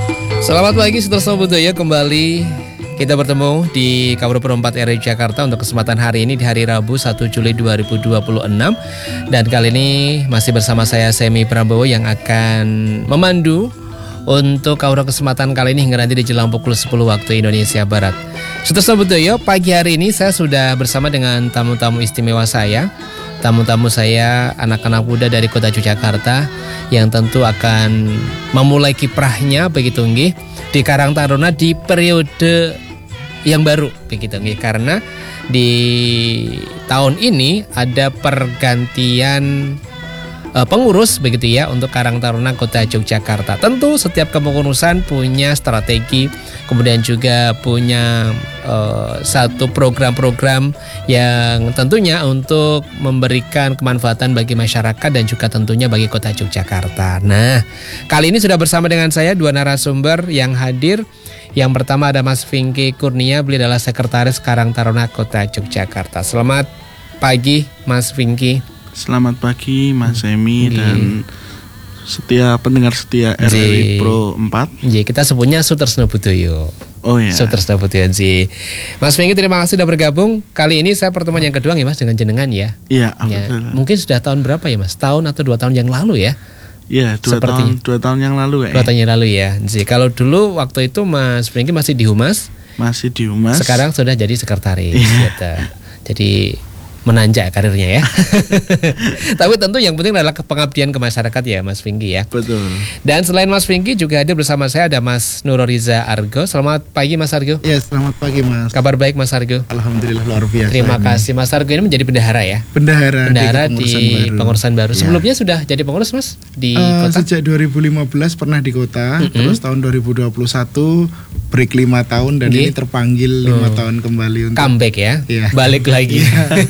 Selamat pagi, Sudarso Budaya. Kembali kita bertemu di Kabar Pro 4 RRI Jakarta untuk kesempatan hari ini di hari Rabu 1 Juli 2026. Dan kali ini masih bersama saya Semi Prabowo yang akan memandu untuk Kabar kesempatan kali ini hingga nanti di jelang pukul 10 waktu Indonesia Barat. Sudarso Budaya, pagi hari ini saya sudah bersama dengan tamu-tamu istimewa saya. Tamu-tamu saya anak-anak muda dari kota Yogyakarta yang tentu akan memulai kiprahnya begitu nggih di Karang Taruna di periode yang baru begitu nggih, karena di tahun ini ada pergantian pengurus begitu ya untuk Karang Taruna Kota Yogyakarta. Tentu setiap kepengurusan punya strategi, kemudian juga punya satu program-program yang tentunya untuk memberikan kemanfaatan bagi masyarakat dan juga tentunya bagi Kota Yogyakarta. Nah, kali ini sudah bersama dengan saya dua narasumber yang hadir. Yang pertama ada Mas Vinky Kurnia, beliau adalah Sekretaris Karang Taruna Kota Yogyakarta. Selamat pagi Mas Vinky. Selamat pagi Mas Semi dan pendengar setia RRI Pro 4. Kita sebutnya Sutersno Budoyo. Oh ya. Sutersno Budoyo. Mas Vinky, terima kasih sudah bergabung. Kali ini saya pertemuan yang kedua nih Mas dengan jenengan ya. Iya, betul. Mungkin sudah tahun berapa ya Mas? Tahun atau 2 tahun yang lalu ya? Iya, 2 tahun yang lalu ya. 2 tahun yang lalu ya. Kalau dulu waktu itu Mas Vinky masih di Humas. Masih di Humas. Sekarang sudah jadi sekretaris gitu. Jadi menanjak karirnya ya. Tapi tentu yang penting adalah pengabdian ke masyarakat ya Mas Vinky ya. Betul. Dan selain Mas Vinky juga hadir bersama saya ada Mas Nuroriza Argo. Selamat pagi Mas Argo. Ya, selamat pagi Mas. Kabar baik Mas Argo? Alhamdulillah luar biasa. Terima kasih. Mas Argo ini menjadi bendahara ya? Bendahara di pengurusan baru. Ya. Sebelumnya sudah jadi pengurus Mas di kota? Sejak 2015 pernah di kota, terus tahun 2021 break 5 tahun dan ini terpanggil 5 tahun kembali untuk comeback ya. Balik lagi.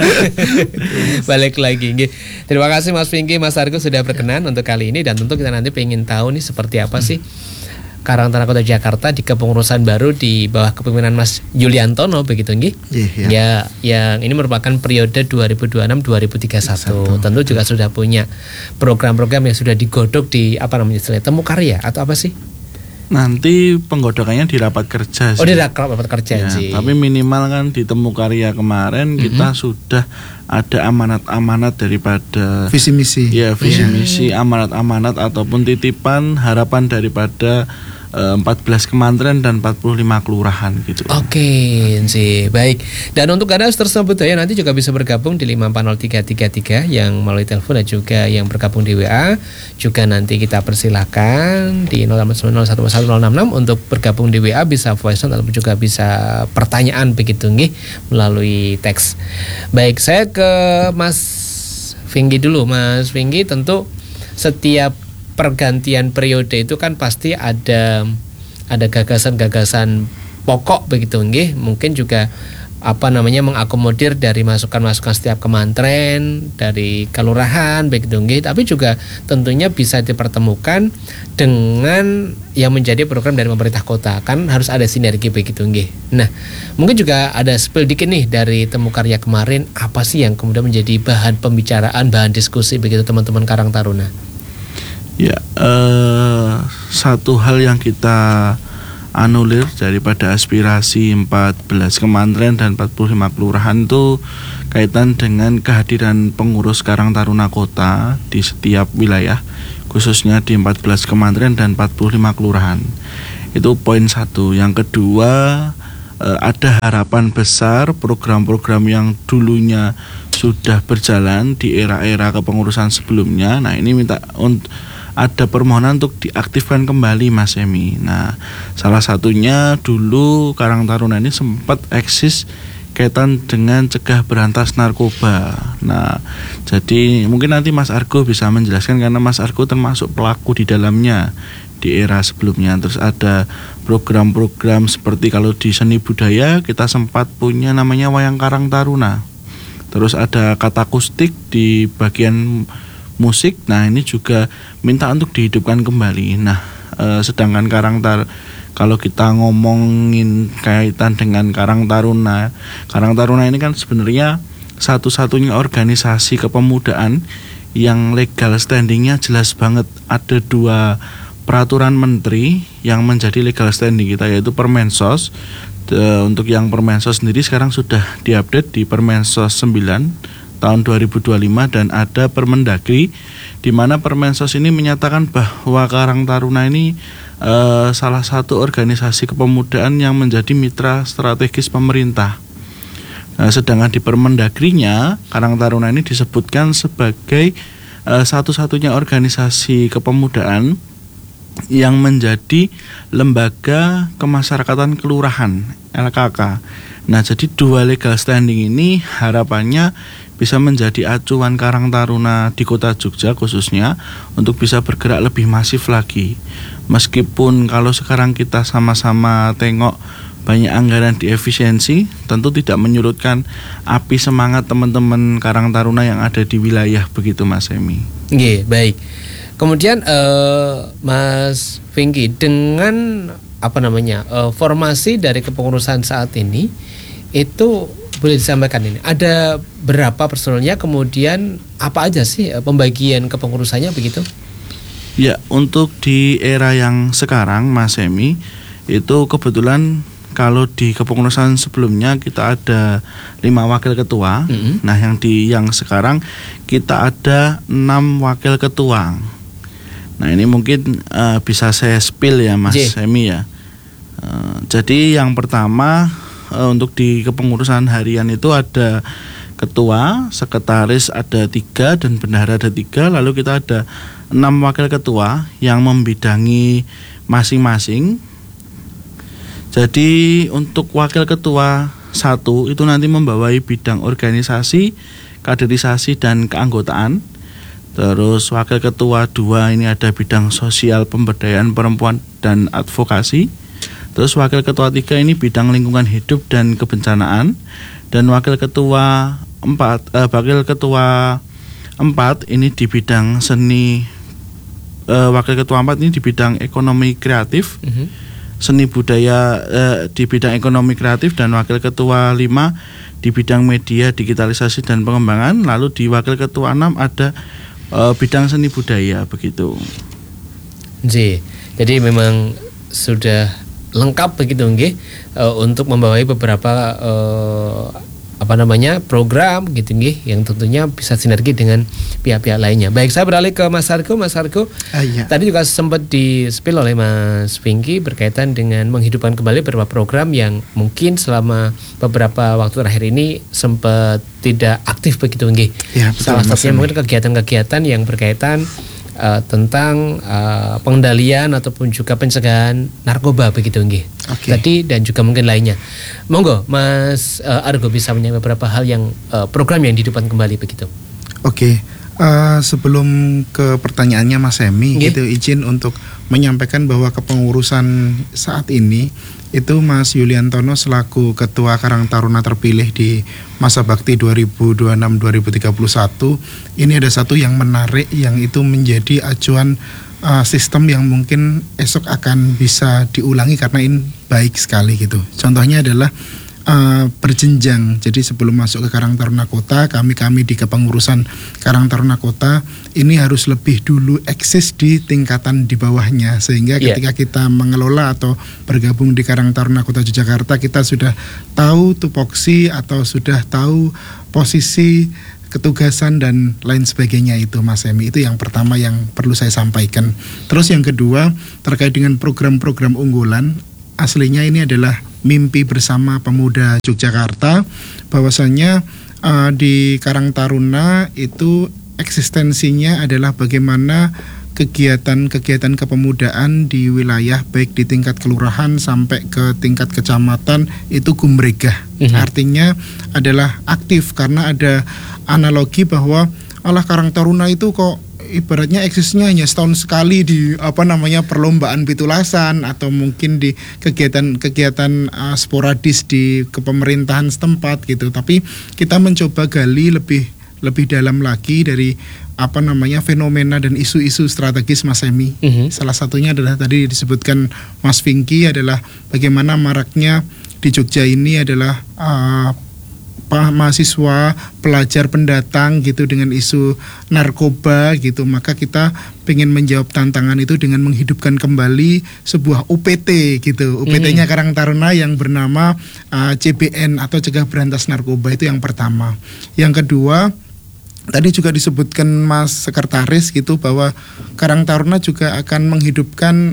Balik lagi. Terima kasih Mas Vinky, Mas Argo sudah berkenan untuk kali ini, dan tentu kita nanti pengen tahu nih seperti apa sih Karang Taruna Kota Jakarta di kepengurusan baru di bawah kepemimpinan Mas Yuliantono begitu nggih. Ya, yang ini merupakan periode 2026-2031. Tentu juga sudah punya program-program yang sudah digodok di istilahnya temu karya atau apa sih? Nanti penggodokannya di rapat kerja sih. Oh, di rapat kerja sih. Tapi minimal kan di temu karya kemarin kita sudah ada amanat-amanat daripada visi misi. Ya, visi misi, amanat-amanat ataupun titipan harapan daripada 14 kementerian dan 45 kelurahan gitu. Oke, sih. Baik. Dan untuk Anda tersebut ya nanti juga bisa bergabung di 540333 yang melalui telepon dan juga yang bergabung di WA. Juga nanti kita persilahkan di 0890111066 untuk bergabung di WA, bisa voice note ataupun juga bisa pertanyaan begitu nggih melalui teks. Baik, saya ke Mas Vinky dulu. Mas Vinky, tentu setiap pergantian periode itu kan pasti ada gagasan-gagasan pokok begitu nggih. Mungkin juga mengakomodir dari masukan-masukan setiap kementerian, dari kelurahan begitu nggih, tapi juga tentunya bisa dipertemukan dengan yang menjadi program dari pemerintah kota. Kan harus ada sinergi begitu nggih. Nah, mungkin juga ada spill dikit nih dari temu karya kemarin, apa sih yang kemudian menjadi bahan pembicaraan, bahan diskusi begitu teman-teman Karang Taruna? Ya, satu hal yang kita anulir daripada aspirasi 14 kementerian dan 45 kelurahan itu kaitan dengan kehadiran pengurus Karang Taruna Kota di setiap wilayah, khususnya di 14 kementerian dan 45 kelurahan. Itu poin 1. Yang kedua, ada harapan besar program-program yang dulunya sudah berjalan di era-era kepengurusan sebelumnya. Nah, ini ada permohonan untuk diaktifkan kembali Mas Emi. Nah, salah satunya dulu Karang Taruna ini sempat eksis kaitan dengan cegah berantas narkoba. Nah, jadi mungkin nanti Mas Argo bisa menjelaskan karena Mas Argo termasuk pelaku di dalamnya di era sebelumnya. Terus ada program-program seperti kalau di seni budaya kita sempat punya namanya Wayang Karang Taruna. Terus ada kata akustik di bagian musik. Nah, ini juga minta untuk dihidupkan kembali. Nah, sedangkan kalau kita ngomongin kaitan dengan Karang Taruna ini kan sebenarnya satu-satunya organisasi kepemudaan yang legal standingnya jelas banget. Ada 2 peraturan menteri yang menjadi legal standing kita, yaitu Permensos. Untuk yang Permensos sendiri sekarang sudah diupdate di Permensos 9 tahun 2025, dan ada Permendagri di mana Permensos ini menyatakan bahwa Karang Taruna ini salah satu organisasi kepemudaan yang menjadi mitra strategis pemerintah. Nah, sedangkan di Permendagrinya Karang Taruna ini disebutkan sebagai satu-satunya organisasi kepemudaan yang menjadi lembaga kemasyarakatan kelurahan LKK. Nah, jadi dua legal standing ini harapannya bisa menjadi acuan Karang Taruna di Kota Jogja khususnya untuk bisa bergerak lebih masif lagi. Meskipun kalau sekarang kita sama-sama tengok banyak anggaran di efisiensi, tentu tidak menyurutkan api semangat teman-teman Karang Taruna yang ada di wilayah, begitu Mas Emi. Oke, baik. Kemudian Mas Pinky, dengan formasi dari kepengurusan saat ini itu boleh disampaikan ini ada berapa personelnya, kemudian apa aja sih pembagian kepengurusannya begitu? Ya, untuk di era yang sekarang Mas Emi, itu kebetulan kalau di kepengurusan sebelumnya kita ada 5 wakil ketua. Nah, yang sekarang kita ada 6 wakil ketua. Nah, ini mungkin bisa saya spill ya Mas Emi ya. Jadi yang pertama untuk di kepengurusan harian itu ada ketua, sekretaris ada 3 dan bendahara ada 3. Lalu kita ada 6 wakil ketua yang membidangi masing-masing. Jadi untuk wakil ketua 1 itu nanti membawai bidang organisasi, kaderisasi dan keanggotaan. Terus wakil ketua 2 ini ada bidang sosial, pemberdayaan perempuan dan advokasi. Terus wakil ketua 3 ini bidang lingkungan hidup dan kebencanaan. Dan wakil ketua 4 ini di bidang seni. Wakil ketua 4 ini di bidang ekonomi kreatif, seni budaya di bidang ekonomi kreatif. Dan wakil ketua 5 di bidang media, digitalisasi dan pengembangan. Lalu di wakil ketua 6 ada bidang seni budaya, begitu. Jadi memang sudah lengkap begitu nggih untuk membawai beberapa program gitu nggih yang tentunya bisa sinergi dengan pihak-pihak lainnya. Baik, saya beralih ke Mas Argo. Iya. Tadi juga sempat di-spill oleh Mas Pinky berkaitan dengan menghidupkan kembali beberapa program yang mungkin selama beberapa waktu terakhir ini sempat tidak aktif begitu nggih. Ya, betul, salah satunya mungkin kegiatan-kegiatan yang berkaitan tentang pengendalian ataupun juga pencegahan narkoba begitu nggih. Tadi dan juga mungkin lainnya. Monggo Mas Argo bisa menyampaikan beberapa hal yang program yang dihidupkan kembali begitu. Sebelum ke pertanyaannya Mas Emi, gitu izin untuk menyampaikan bahwa kepengurusan saat ini itu Mas Yuliantono selaku Ketua Karang Taruna terpilih di masa bakti 2026-2031 ini ada satu yang menarik yang itu menjadi acuan sistem yang mungkin esok akan bisa diulangi karena ini baik sekali gitu. Contohnya adalah berjenjang. Jadi sebelum masuk ke Karang Taruna Kota, kami di kepengurusan Karang Taruna Kota ini harus lebih dulu eksis di tingkatan di bawahnya, sehingga ketika kita mengelola atau bergabung di Karang Taruna Kota Yogyakarta, kita sudah tahu tupoksi atau sudah tahu posisi ketugasan dan lain sebagainya itu Mas Emi. Itu yang pertama yang perlu saya sampaikan. Terus yang kedua terkait dengan program-program unggulan, aslinya ini adalah mimpi bersama pemuda Yogyakarta, bahwasannya di Karang Taruna itu eksistensinya adalah bagaimana kegiatan-kegiatan kepemudaan di wilayah baik di tingkat kelurahan sampai ke tingkat kecamatan itu gumregah. Artinya adalah aktif karena ada analogi bahwa Karang Taruna itu kok ibaratnya eksisnya hanya setahun sekali di perlombaan pitulasan atau mungkin di kegiatan sporadis di kepemerintahan setempat gitu. Tapi kita mencoba gali lebih dalam lagi dari fenomena dan isu-isu strategis Mas Emi. Salah satunya adalah tadi disebutkan Mas Pinky adalah bagaimana maraknya di Jogja ini adalah mahasiswa, pelajar pendatang gitu dengan isu narkoba gitu, maka kita pengen menjawab tantangan itu dengan menghidupkan kembali sebuah UPT gitu, UPT-nya Karang Taruna yang bernama CBN atau Cegah Berantas Narkoba, itu yang pertama. Yang kedua, tadi juga disebutkan Mas Sekretaris gitu bahwa Karang Taruna juga akan menghidupkan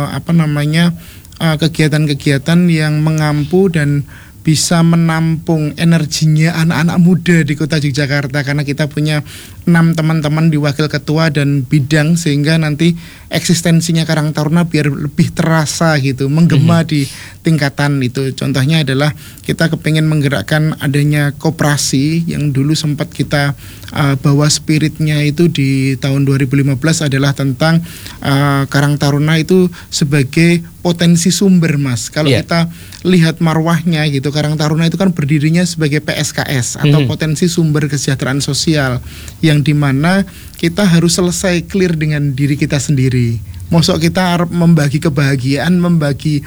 kegiatan-kegiatan yang mengampu dan bisa menampung energinya anak-anak muda di Kota Yogyakarta, karena kita punya 6 teman-teman di wakil ketua dan bidang, sehingga nanti eksistensinya Karang Taruna biar lebih terasa gitu, menggema di tingkatan itu. Contohnya adalah kita kepengen menggerakkan adanya koperasi yang dulu sempat kita bawa spiritnya itu di tahun 2015 adalah tentang Karang Taruna itu sebagai potensi sumber, Mas. Kalau kita lihat marwahnya gitu, Karang Taruna itu kan berdirinya sebagai PSKS atau potensi sumber kesejahteraan sosial, yang dimana kita harus selesai clear dengan diri kita sendiri. Mosok kita membagi kebahagiaan, membagi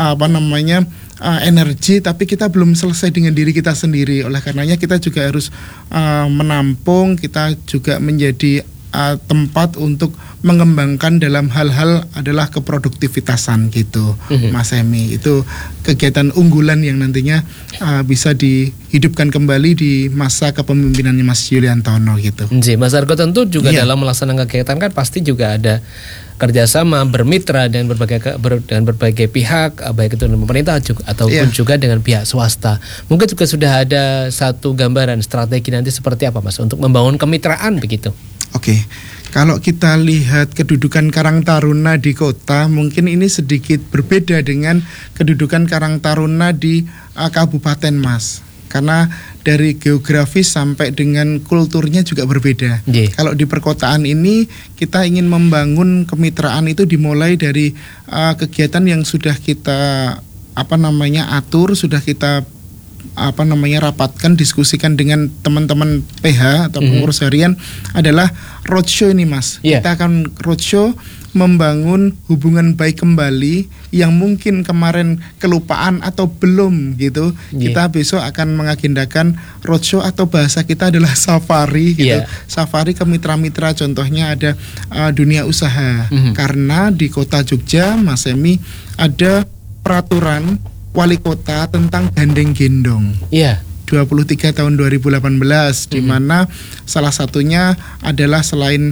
energi, tapi kita belum selesai dengan diri kita sendiri. Oleh karenanya kita juga harus menampung, kita juga menjadi tempat untuk mengembangkan dalam hal-hal adalah keproduktivitasan gitu, Mas Emi. Itu kegiatan unggulan yang nantinya bisa dihidupkan kembali di masa kepemimpinannya Mas Yuliantono gitu. Mas Argo, tentu juga dalam melaksanakan kegiatan kan pasti juga ada kerjasama, bermitra dengan berbagai pihak, baik itu dengan pemerintah ataupun juga dengan pihak swasta. Mungkin juga sudah ada satu gambaran strategi nanti seperti apa, Mas, untuk membangun kemitraan begitu. Oke, kalau kita lihat kedudukan Karang Taruna di kota, mungkin ini sedikit berbeda dengan kedudukan Karang Taruna di kabupaten, Mas. Karena dari geografis sampai dengan kulturnya juga berbeda. Kalau di perkotaan ini kita ingin membangun kemitraan itu dimulai dari kegiatan yang sudah kita atur, sudah kita rapatkan, diskusikan dengan teman-teman PH atau pengurus harian adalah roadshow ini, Mas. Kita akan roadshow membangun hubungan baik kembali yang mungkin kemarin kelupaan atau belum gitu. Kita besok akan mengagendakan roadshow atau bahasa kita adalah safari gitu. Safari ke mitra-mitra, contohnya ada dunia usaha. Karena di Kota Jogja, Mas Emi, ada peraturan Wali Kota tentang gandeng gendong 23 tahun 2018, di mana salah satunya adalah selain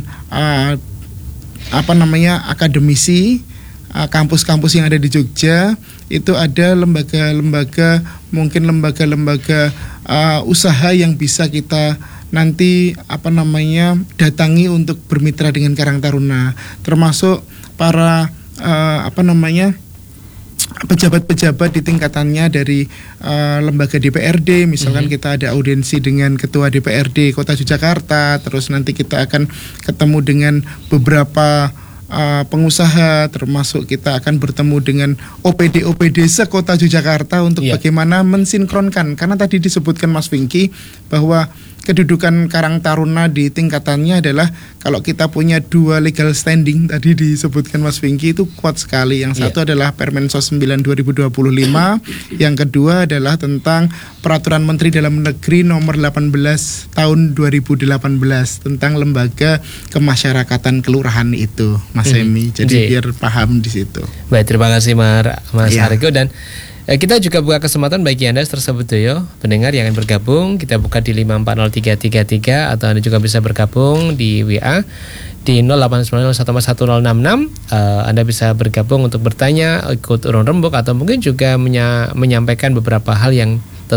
akademisi, kampus-kampus yang ada di Jogja, itu ada lembaga-lembaga, mungkin lembaga-lembaga usaha yang bisa kita nanti datangi untuk bermitra dengan Karang Taruna, termasuk para pejabat-pejabat di tingkatannya dari lembaga DPRD, misalkan kita ada audiensi dengan Ketua DPRD Kota Yogyakarta, terus nanti kita akan ketemu dengan beberapa pengusaha, termasuk kita akan bertemu dengan OPD se-Kota Yogyakarta untuk bagaimana mensinkronkan, karena tadi disebutkan Mas Pinky bahwa kedudukan Karang Taruna di tingkatannya adalah kalau kita punya 2 legal standing, tadi disebutkan Mas Pinky, itu kuat sekali. Yang satu adalah Permensos 9 2025, yang kedua adalah tentang Peraturan Menteri Dalam Negeri nomor 18 tahun 2018 tentang lembaga kemasyarakatan kelurahan itu, Mas Emi. Jadi biar paham di situ. Baik, terima kasih Mas Argo, dan kita juga buka kesempatan bagi Anda tersebut pendengar yang ingin bergabung. Kita buka di 5403333 atau Anda juga bisa bergabung di WA di 0890111066. Anda bisa bergabung untuk bertanya, ikut urun rembuk, atau mungkin juga menyampaikan beberapa hal yang